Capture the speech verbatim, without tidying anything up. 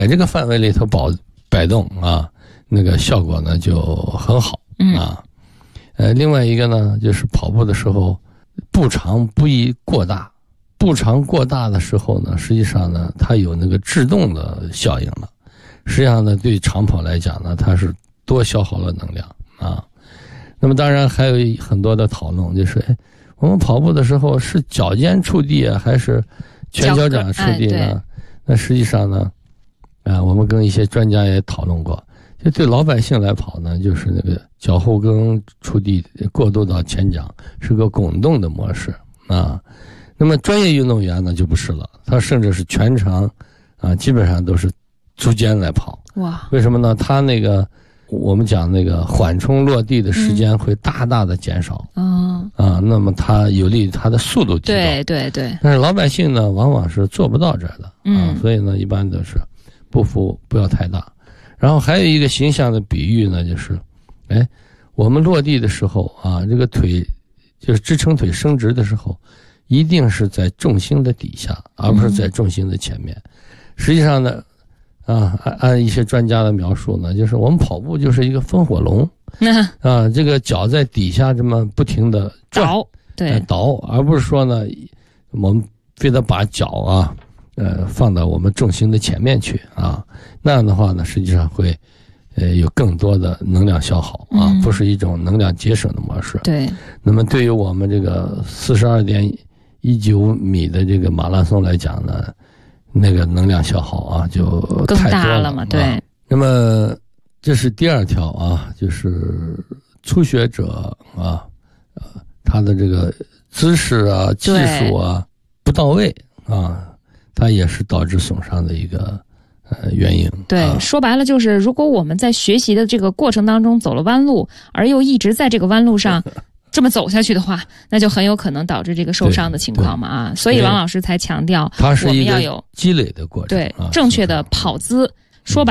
在这个范围里头保摆动啊，那个效果呢就很好啊。呃，另外一个呢，就是跑步的时候步长不宜过大，步长过大的时候呢，实际上呢，它有那个制动的效应了。实际上呢，对长跑来讲呢，它是多消耗了能量啊。那么当然还有很多的讨论，就是哎，我们跑步的时候是脚尖触地啊，还是全脚掌触地呢？哎、那实际上呢，啊，我们跟一些专家也讨论过，就对老百姓来跑呢，就是那个脚后跟触地过渡到前掌是个滚动的模式啊。那么专业运动员呢就不是了，他甚至是全程啊，基本上都是足尖来跑。 哇， 为什么呢？他那个我们讲那个缓冲落地的时间会大大的减少。 嗯、 啊，那么它有利于它的速度提高。 对对对。 但是老百姓呢，往往是做不到这儿的啊， 嗯、 所以呢，一般都是步幅不要太大。然后还有一个形象的比喻呢，就是，哎，我们落地的时候啊，这个腿就是支撑腿伸直的时候，一定是在重心的底下，而不是在重心的前面。嗯、实际上呢，啊，按按一些专家的描述呢，就是我们跑步就是一个风火龙。啊，这个脚在底下这么不停的倒，对， 倒，而不是说呢，我们非得把脚啊，呃，放到我们重心的前面去啊，那样的话呢，实际上会，呃，有更多的能量消耗啊，嗯、不是一种能量节省的模式。 对。 那么对于我们这个四十二点一九米的这个马拉松来讲呢，那个能量消耗啊就太多了，更大了嘛，对。 啊、那么。这是第二条啊，就是初学者啊，呃，他的这个知识啊、技术啊不到位啊，它也是导致损伤的一个呃原因。 对， 啊、 说白了就是，如果我们在学习的这个过程当中走了弯路，而又一直在这个弯路上这么走下去的话，那就很有可能导致这个受伤的情况嘛啊。所以王老师才强调， 它是一个我们要有积累的过程， 对、啊、正确的跑姿。说白